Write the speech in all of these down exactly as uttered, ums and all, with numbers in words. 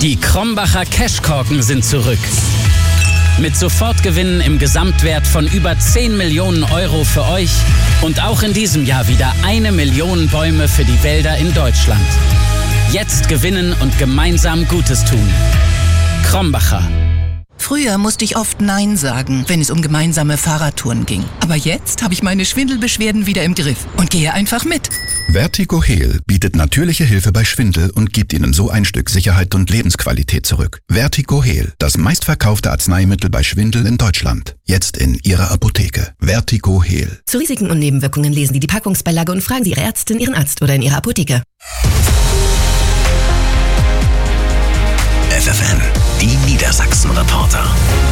Die Krombacher Cashkorken sind zurück. Mit Sofortgewinnen im Gesamtwert von über zehn Millionen Euro für euch und auch in diesem Jahr wieder eine Million Bäume für die Wälder in Deutschland. Jetzt gewinnen und gemeinsam Gutes tun. Krombacher. Früher musste ich oft Nein sagen, wenn es um gemeinsame Fahrradtouren ging. Aber jetzt habe ich meine Schwindelbeschwerden wieder im Griff und gehe einfach mit. Vertigo Heal bietet natürliche Hilfe bei Schwindel und gibt Ihnen so ein Stück Sicherheit und Lebensqualität zurück. Vertigo Heal, das meistverkaufte Arzneimittel bei Schwindel in Deutschland. Jetzt in Ihrer Apotheke. Vertigo Heal. Zu Risiken und Nebenwirkungen lesen Sie die Packungsbeilage und fragen Sie Ihre Ärztin, Ihren Arzt oder in Ihrer Apotheke. F F N, die Niedersachsen-Reporter.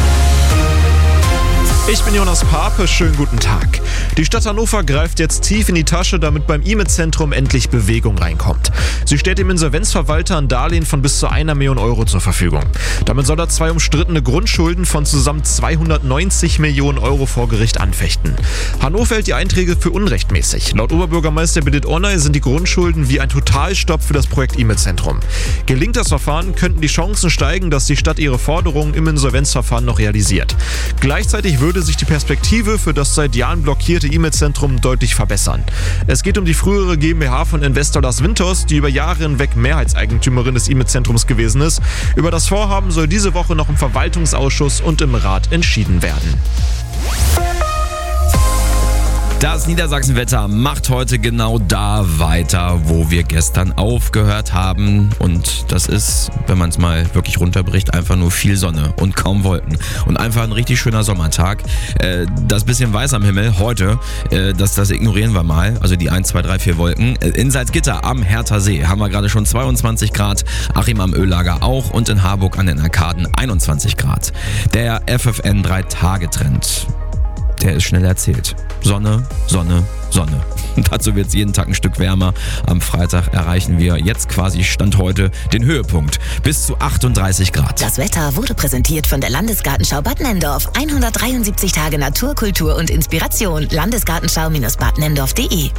Ich bin Jonas Pape, schönen guten Tag. Die Stadt Hannover greift jetzt tief in die Tasche, damit beim I M E-Zentrum endlich Bewegung reinkommt. Sie stellt dem Insolvenzverwalter ein Darlehen von bis zu einer Million Euro zur Verfügung. Damit soll er zwei umstrittene Grundschulden von zusammen zweihundertneunzig Millionen Euro vor Gericht anfechten. Hannover hält die Einträge für unrechtmäßig. Laut Oberbürgermeister Bedit Ornay sind die Grundschulden wie ein Totalstopp für das Projekt I M E-Zentrum. Gelingt das Verfahren, könnten die Chancen steigen, dass die Stadt ihre Forderungen im Insolvenzverfahren noch realisiert. Gleichzeitig würde sich die Perspektive für das seit Jahren blockierte I M E-Zentrum deutlich verbessern. Es geht um die frühere GmbH von Investor Lars Winters, die über Jahre hinweg Mehrheitseigentümerin des I M E-Zentrums gewesen ist. Über das Vorhaben soll diese Woche noch im Verwaltungsausschuss und im Rat entschieden werden. Das Niedersachsenwetter macht heute genau da weiter, wo wir gestern aufgehört haben. Und das ist, wenn man es mal wirklich runterbricht, einfach nur viel Sonne und kaum Wolken. Und einfach ein richtig schöner Sommertag. Äh, das bisschen weiß am Himmel heute, äh, das, das ignorieren wir mal. Also die eins, zwei, drei, vier Wolken. In Salzgitter am Hertha See haben wir gerade schon zweiundzwanzig Grad. Achim am Öllager auch. Und in Harburg an den Arkaden einundzwanzig Grad. Der F F N drei Tage Trend. Der ist schnell erzählt. Sonne, Sonne, Sonne. Dazu wird es jeden Tag ein Stück wärmer. Am Freitag erreichen wir jetzt quasi Stand heute den Höhepunkt. Bis zu achtunddreißig Grad. Das Wetter wurde präsentiert von der Landesgartenschau Bad Nenndorf. hundertdreiundsiebzig Tage Natur, Kultur und Inspiration. Landesgartenschau-bad nenndorf punkt de.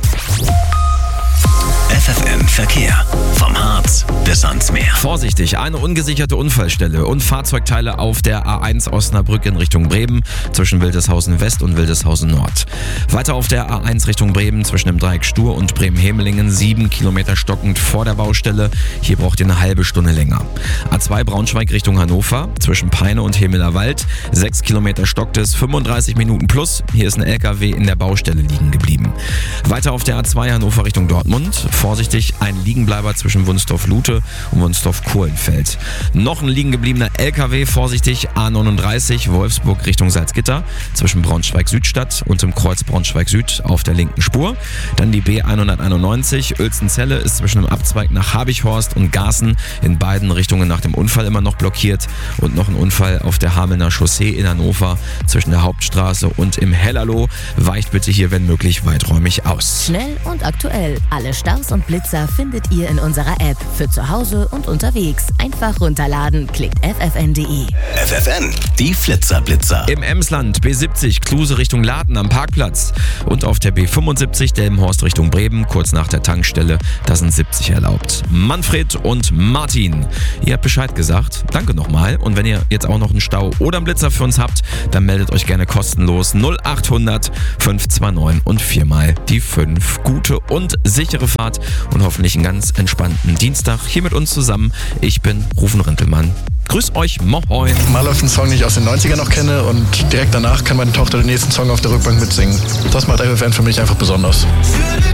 F F N Verkehr. Vom Harz bis ans Meer. Vorsichtig, eine ungesicherte Unfallstelle und Fahrzeugteile auf der A eins Osnabrück in Richtung Bremen zwischen Wildeshausen West und Wildeshausen Nord. Weiter auf der A eins Richtung Bremen zwischen dem Dreieck Stur und Bremen-Hemelingen, sieben Kilometer stockend vor der Baustelle. Hier braucht ihr eine halbe Stunde länger. A zwei Braunschweig Richtung Hannover zwischen Peine und Hemeler Wald, sechs Kilometer stockt es, fünfunddreißig Minuten plus. Hier ist ein L K W in der Baustelle liegen geblieben. Weiter auf der A zwei Hannover Richtung Dortmund. Vorsichtig, ein Liegenbleiber zwischen Wunsdorf-Lute und Wunsdorf-Kohlenfeld. Noch ein liegen gebliebener L K W, vorsichtig, A neununddreißig Wolfsburg Richtung Salzgitter zwischen Braunschweig-Südstadt und dem Kreuz Braunschweig-Süd auf der linken Spur. Dann die B hunderteinundneunzig Uelzen-Celle ist zwischen dem Abzweig nach Habichhorst und Garßen in beiden Richtungen nach dem Unfall immer noch blockiert. Und noch ein Unfall auf der Hamelner Chaussee in Hannover zwischen der Hauptstraße und im Hellerloh. Weicht bitte hier, wenn möglich, weiträumig aus. Schnell und aktuell. Alle Staus und Blitzer findet ihr in unserer App. Für zu Hause und unterwegs. Einfach runterladen. Klickt f f n punkt de. F F N, die Flitzer-Blitzer. Im Emsland B siebzig Kluse Richtung Laden am Parkplatz. Und auf der B fünfundsiebzig Delmenhorst Richtung Bremen, kurz nach der Tankstelle, da sind siebzig erlaubt. Manfred und Martin, ihr habt Bescheid gesagt. Danke nochmal. Und wenn ihr jetzt auch noch einen Stau oder einen Blitzer für uns habt, dann meldet euch gerne kostenlos null achthundert fünf zwei neun und viermal die fünf. Gute und sichere Fahrt und hoffentlich einen ganz entspannten Dienstag hier mit uns zusammen. Ich bin Rufen Rintelmann. Grüß euch, moin. Mal läuft ein Song, den ich aus den neunzigern noch kenne und direkt danach kann meine Tochter den nächsten Song auf der Rückbank mitsingen. Das macht F F N für mich einfach besonders.